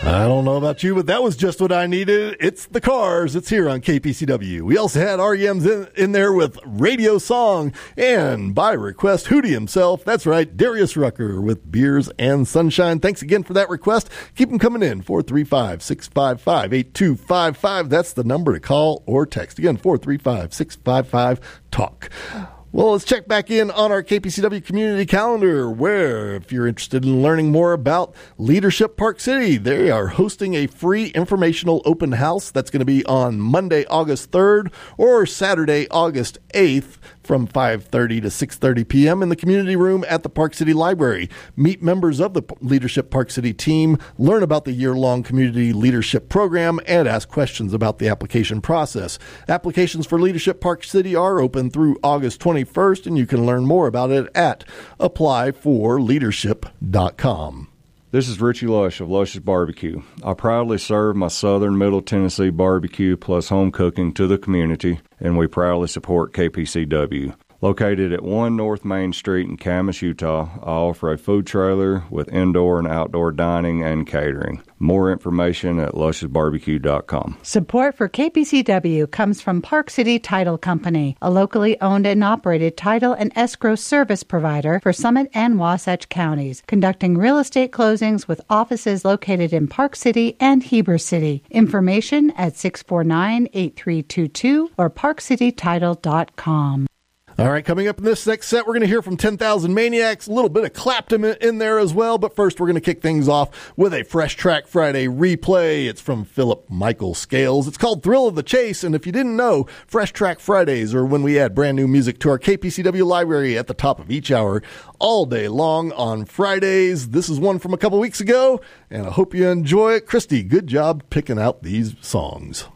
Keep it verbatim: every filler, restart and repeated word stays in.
I don't know about you, but that was just what I needed. It's the Cars. It's here on K P C W. We also had R E M's in, in there with Radio Song, and by request, Hootie himself. That's right, Darius Rucker with Beers and Sunshine. Thanks again for that request. Keep them coming in. four three five, six five five, eight two five five. That's the number to call or text. Again, four three five, six five five, talk. Well, let's check back in on our K P C W community calendar, where if you're interested in learning more about Leadership Park City, they are hosting a free informational open house that's going to be on Monday, August third, or Saturday, August eighth, from five thirty to six thirty p.m. in the community room at the Park City Library. Meet members of the Leadership Park City team, learn about the year-long community leadership program, and ask questions about the application process. Applications for Leadership Park City are open through August twenty-first, and you can learn more about it at apply for leadership dot com. This is Richie Lush of Lush's Barbecue. I proudly serve my Southern Middle Tennessee barbecue plus home cooking to the community, and we proudly support K P C W. Located at one North Main Street in Camas, Utah, I offer a food trailer with indoor and outdoor dining and catering. More information at lushes barbecue dot com. Support for K P C W comes from Park City Title Company, a locally owned and operated title and escrow service provider for Summit and Wasatch counties, conducting real estate closings with offices located in Park City and Heber City. Information at six four nine, eight three two two or park city title dot com. All right, coming up in this next set, we're going to hear from ten thousand Maniacs, a little bit of Clapton in there as well, but first we're going to kick things off with a Fresh Track Friday replay. It's from Philip Michael Scales. It's called Thrill of the Chase, and if you didn't know, Fresh Track Fridays are when we add brand new music to our K P C W library at the top of each hour all day long on Fridays. This is one from a couple weeks ago, and I hope you enjoy it. Christy, good job picking out these songs.